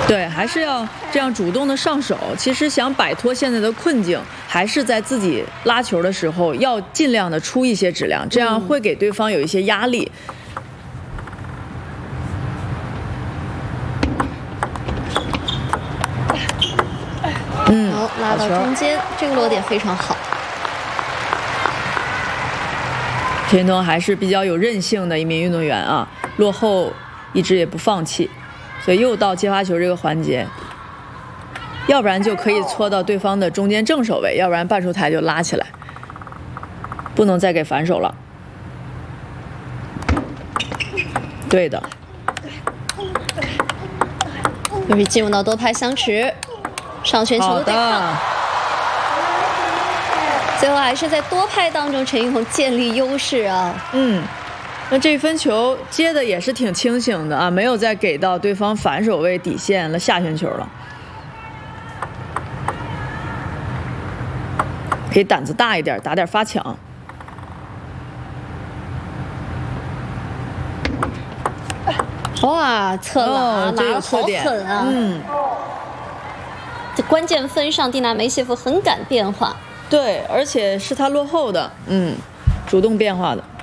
对，还是要这样主动的上手。其实想摆脱现在的困境，还是在自己拉球的时候要尽量的出一些质量，这样会给对方有一些压力。 好，拉到中间，这个落点非常好。 陈云东还是比较有韧性的一名运动员啊，落后一直也不放弃，所以又到接发球这个环节，要不然就可以搓到对方的中间正手位，要不然半出台就拉起来，不能再给反手了。对的， 又是进入到多拍相持，上旋球的对抗。最后还是在多拍当中，陈奕宏建立优势啊。 那这一分球接的也是挺清醒的啊，没有再给到对方反手位底线了，下旋球了。可以胆子大一点，打点发抢。 哇，侧拉， 这有拿得好狠啊！这关键分上，蒂娜梅谢夫很敢变化。 对，而且是他落后的，主动变化的。